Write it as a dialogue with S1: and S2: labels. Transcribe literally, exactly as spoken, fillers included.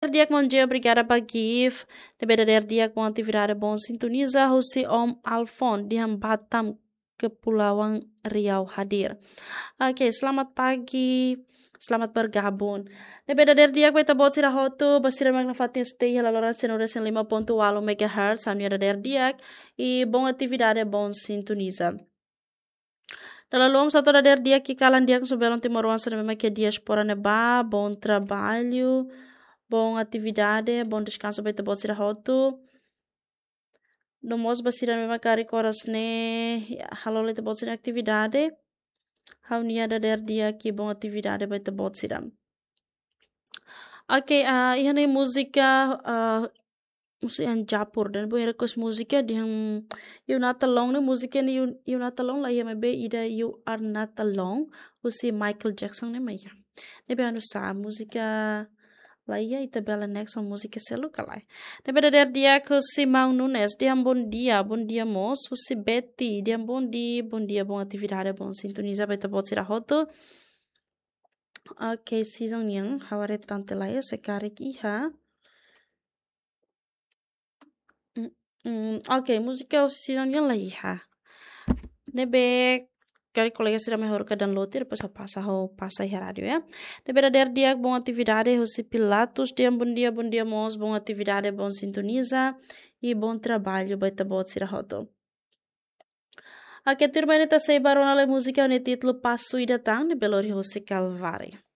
S1: dia bom dia, obrigada Bagif. De verdadeiro dia com atividade bom sintoniza Jose Om Alfon di Batam Kepulauan Riau hadir. Oke, selamat pagi. Selamat bergabung. De verdadeiro dia kita buat sirah hotu basira magnafatin stay halaluran senores lima ponto walo megahertz anu verdadeiro dia e bom atividade bom sintoniza. Dalam lom satu da dia que calan dia com subelon timoruan sa mesma que diaspora neba, bom trabalho, bom atividade, bom descanso baita bot sira hotu. No mos basira mesma cari coras ne halole te bot sira atividade. Haunia da dia que bom atividade baita bot sira. Oke, uh, ihane música uh, musik yang japur dan boleh request musika di yang you not alone ne musika ni you, you not alone lah ya mebe ida you are not alone usi Michael Jackson ne maya nebe anu sa musika lah ya ita bela next on musika selu kalai nebe da dia ke si Mau Nunes dia bon dia bon dia mos usi Betty dia bon di bon dia bon atividade bon sintoniza beta bot sira hoto. Oke, season yang haware tante lah ya sekarang iha. Mm, Oke, okay, música oficialnya lah ya. Nebe kali colega será melhor que download depois eu passa ho passa aí rádio ya. Nebe da dia bom atividade José Pilatos, dia bom dia, bom dia mos, bom atividade, bom sintoniza e bom trabalho baita bot sira hoto. Aqui turma neta sei barona le música ne título Passo e datang de Belori José Calvari.